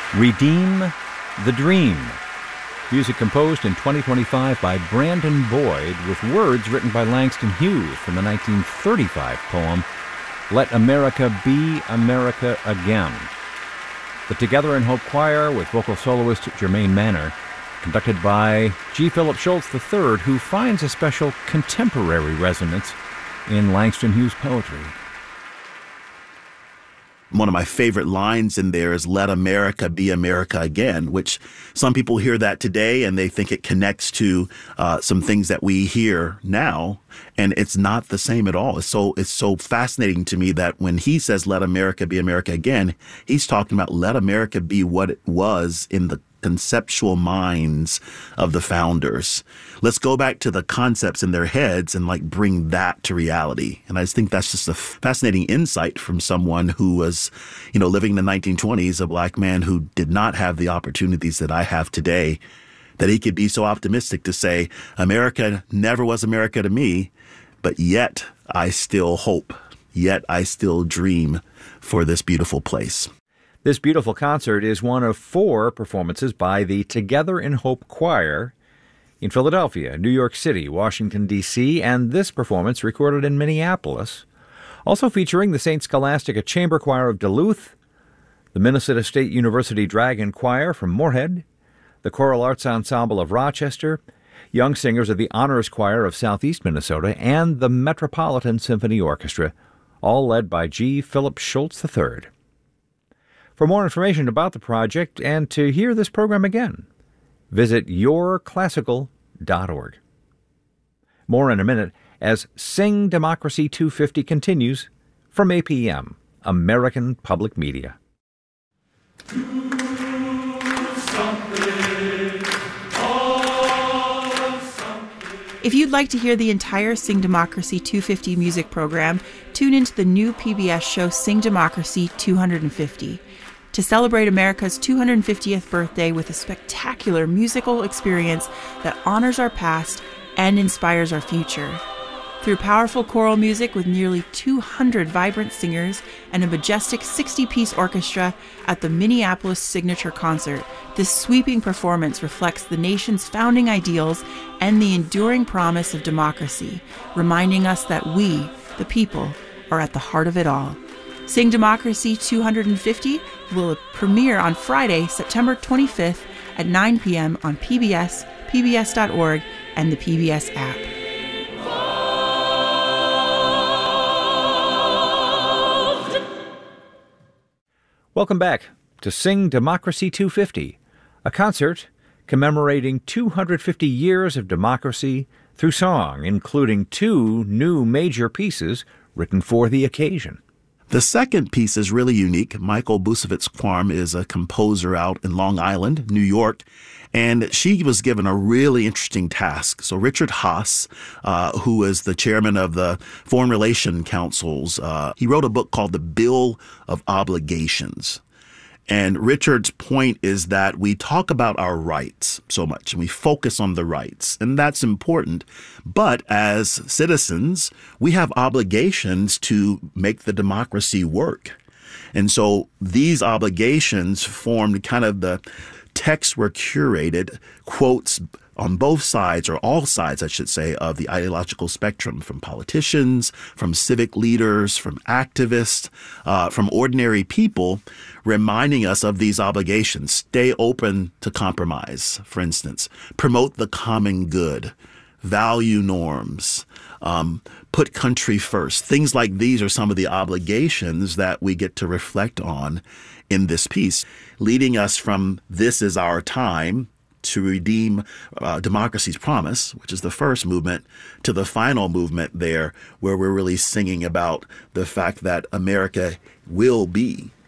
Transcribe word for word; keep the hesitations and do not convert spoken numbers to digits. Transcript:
Redeem the Dream. Music composed in twenty twenty-five by Brandon Boyd, with words written by Langston Hughes from the nineteen thirty-five poem, Let America Be America Again. The Together in Hope Choir with vocal soloist Jermaine Manner, conducted by G. Philip Schultz the third, who finds a special contemporary resonance in Langston Hughes' poetry. One of my favorite lines in there is, let America be America again, which some people hear that today and they think it connects to uh, some things that we hear now. And it's not the same at all. It's so it's so fascinating to me that when he says, let America be America again, he's talking about let America be what it was in the conceptual minds of the founders. Let's go back to the concepts in their heads and like bring that to reality. And I just think that's just a fascinating insight from someone who was, you know, living in the nineteen twenties, a black man who did not have the opportunities that I have today, that he could be so optimistic to say, America never was America to me, but yet I still hope, yet I still dream for this beautiful place. This beautiful concert is one of four performances by the Together in Hope Choir in Philadelphia, New York City, Washington, D C, and this performance recorded in Minneapolis, also featuring the Saint Scholastica Chamber Choir of Duluth, the Minnesota State University Dragon Choir from Moorhead, the Choral Arts Ensemble of Rochester, young singers of the Honors Choir of Southeast Minnesota, and the Metropolitan Symphony Orchestra, all led by G. Philip Schultz the third. For more information about the project and to hear this program again, visit your classical dot org. More in a minute as Sing Democracy two fifty continues from A P M, American Public Media. If you'd like to hear the entire Sing Democracy two fifty music program, tune into the new P B S show Sing Democracy two fifty. To celebrate America's two hundred fiftieth birthday with a spectacular musical experience that honors our past and inspires our future. Through powerful choral music with nearly two hundred vibrant singers and a majestic sixty-piece orchestra at the Minneapolis Signature Concert, this sweeping performance reflects the nation's founding ideals and the enduring promise of democracy, reminding us that we, the people, are at the heart of it all. Sing Democracy two fifty will premiere on Friday, September twenty-fifth at nine p.m. on P B S, P B S dot org, and the P B S app. Welcome back to Sing Democracy two fifty, a concert commemorating two hundred fifty years of democracy through song, including two new major pieces written for the occasion. The second piece is really unique. Michael Busevitz-Quam is a composer out in Long Island, New York, and she was given a really interesting task. So Richard Haass, uh, who is the chairman of the Foreign Relations Councils, uh, he wrote a book called The Bill of Obligations. And Richard's point is that we talk about our rights so much and we focus on the rights, and that's important. But as citizens, we have obligations to make the democracy work. And so these obligations formed kind of the texts were curated, quotes on both sides, or all sides, I should say, of the ideological spectrum, from politicians, from civic leaders, from activists, uh, from ordinary people, reminding us of these obligations. Stay open to compromise, for instance. Promote the common good. Value norms. Um, put country first. Things like these are some of the obligations that we get to reflect on in this piece, leading us from this is our time to redeem uh, democracy's promise, which is the first movement, to the final movement there, where we're really singing about the fact that America will be